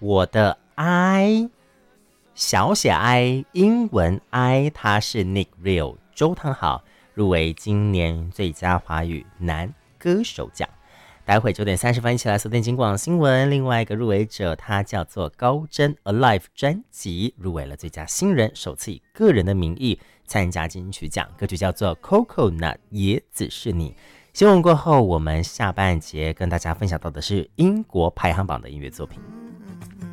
我的 I 小写 I 英文 I， 他是 Nick Real 周汤豪，入围今年最佳华语男歌手奖。待会9:30一起来锁定警广新闻。另外一个入围者，他叫做高真 Alive 专辑入围了最佳新人，首次以个人的名义参加金曲奖，歌曲叫做 Coconut 椰子是你。新闻过后，我们下半节跟大家分享到的是英国排行榜的音乐作品。